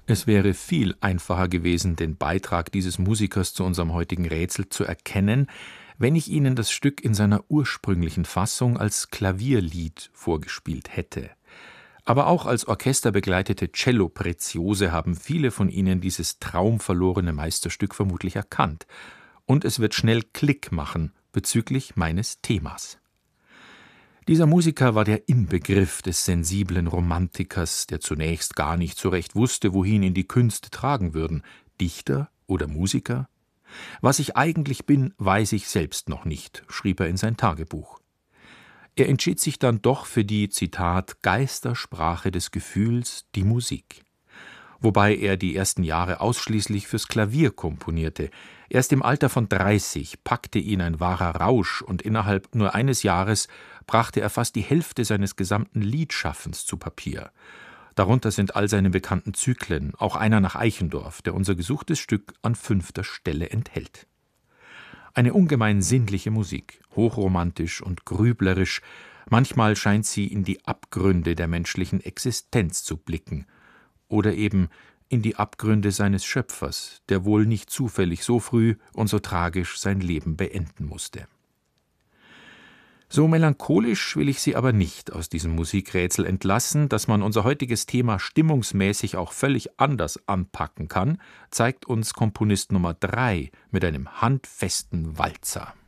Es wäre viel einfacher gewesen, den Beitrag dieses Musikers zu unserem heutigen Rätsel zu erkennen, wenn ich Ihnen das Stück in seiner ursprünglichen Fassung als Klavierlied vorgespielt hätte. Aber auch als orchesterbegleitete Cello Preziose haben viele von Ihnen dieses traumverlorene Meisterstück vermutlich erkannt. Und es wird schnell Klick machen bezüglich meines Themas. Dieser Musiker war der Inbegriff des sensiblen Romantikers, der zunächst gar nicht so recht wusste, wohin ihn die Künste tragen würden, Dichter oder Musiker. »Was ich eigentlich bin, weiß ich selbst noch nicht«, schrieb er in sein Tagebuch. Er entschied sich dann doch für die, Zitat, »Geistersprache des Gefühls, die Musik«. Wobei er die ersten Jahre ausschließlich fürs Klavier komponierte. Erst im Alter von 30 packte ihn ein wahrer Rausch und innerhalb nur eines Jahres brachte er fast die Hälfte seines gesamten Liedschaffens zu Papier. Darunter sind all seine bekannten Zyklen, auch einer nach Eichendorff, der unser gesuchtes Stück an 5. Stelle enthält. Eine ungemein sinnliche Musik, hochromantisch und grüblerisch, manchmal scheint sie in die Abgründe der menschlichen Existenz zu blicken, oder eben in die Abgründe seines Schöpfers, der wohl nicht zufällig so früh und so tragisch sein Leben beenden musste. So melancholisch will ich Sie aber nicht aus diesem Musikrätsel entlassen. Dass man unser heutiges Thema stimmungsmäßig auch völlig anders anpacken kann, zeigt uns Komponist Nummer 3 mit einem handfesten Walzer.